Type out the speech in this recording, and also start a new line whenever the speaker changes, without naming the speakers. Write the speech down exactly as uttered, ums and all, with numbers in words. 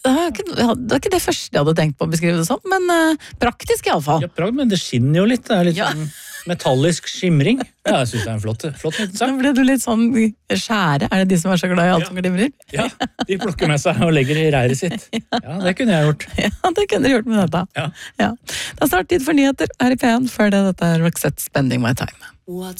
det var ikke det, var ikke det første jeg hadde tenkt på å beskrive det som, men uh, praktisk i alle fall.
Ja, prakt, men det skinner jo litt. Det er litt
Ja.
sånn metallisk skimring. Ja, jeg synes det er en flott, flott liten
Da
sak.
ble du litt sånn skjære. Er det de som er så glad i alt
Ja.
som glimrer?
Ja, de plukker med seg og legger i reiret sitt. Ja, det kunne jeg gjort.
Ja, det kunne dere gjort med dette.
Ja.
Ja. Det er snart tid for nyheter her i P en, før det dette er Roxette Spending My Time.